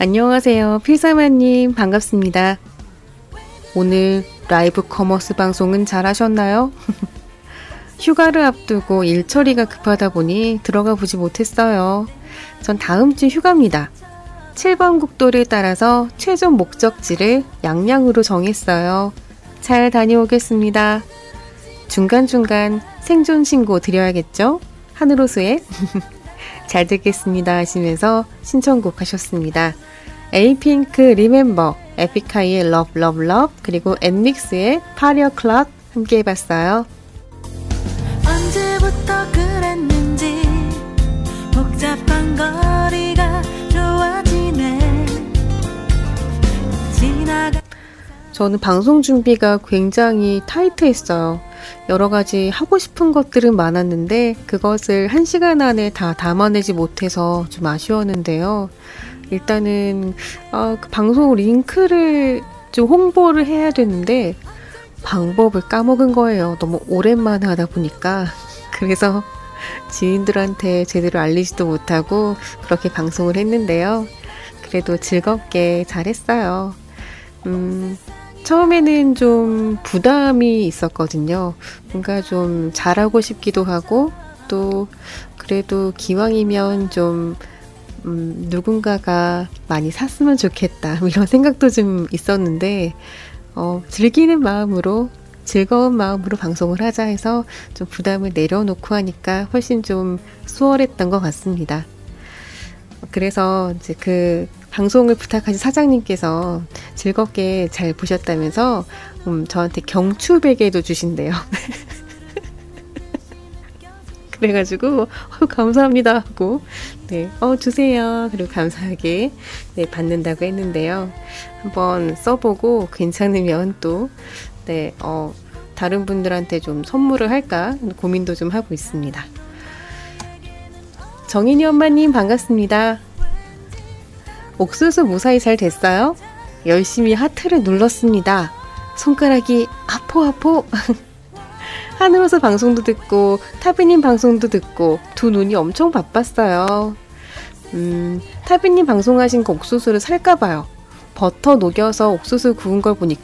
안녕하세요. 필사마님 반갑습니다. 오늘 라이브 커머스 방송은 잘 하셨나요? 휴가를 앞두고 일 처리가 급하다 보니 들어가 보지 못했어요. 전 다음 주 휴가입니다. 7번 국도를 따라서 최종 목적지를 양양으로 정했어요. 잘 다녀오겠습니다. 중간중간 생존 신고 드려야겠죠? 하늘호수에 잘 듣겠습니다 하시면서 신청곡 하셨습니다. 에이핑크 리멤버, 에픽하이의 러브 러브 러브, 그리고 엔믹스의 파리 어클럭 함께 해봤어요. 언제부터 그랬는지 복잡한 거리가 좋아지네. 저는 방송 준비가 굉장히 타이트했어요. 여러 가지 하고 싶은 것들은 많았는데 그것을 1시간 안에 다 담아내지 못해서 좀 아쉬웠는데요. 일단은 그 방송 링크를 좀 홍보를 해야 되는데 방법을 까먹은 거예요. 너무 오랜만에 하다 보니까. 그래서 지인들한테 제대로 알리지도 못하고 그렇게 방송을 했는데요. 그래도 즐겁게 잘했어요. 처음에는 좀 부담이 있었거든요. 뭔가 좀 잘하고 싶기도 하고 또 그래도 기왕이면 좀 누군가가 많이 샀으면 좋겠다 이런 생각도 좀 있었는데 즐기는 마음으로 즐거운 마음으로 방송을 하자 해서 좀 부담을 내려놓고 하니까 훨씬 좀 수월했던 것 같습니다. 그래서 이제 그 방송을 부탁하신 사장님께서 즐겁게 잘 보셨다면서 저한테 경추베개도 주신대요. 그래가지고 감사합니다 하고 네, 주세요. 그리고 감사하게 네, 받는다고 했는데요. 한번 써보고 괜찮으면 또 네, 다른 분들한테 좀 선물을 할까 고민도 좀 하고 있습니다. 정인이 엄마님 반갑습니다. 옥수수 무사히 잘 됐어요? 열심히 하트를 눌렀습니다. 손가락이 아포 하늘호수 방송도 듣고 타비님 방송도 듣고 두 눈이 엄청 바빴어요. 타비님 방송하신 거 옥수수를 살까봐요. 버터 녹여서 옥수수 구운 걸 보니까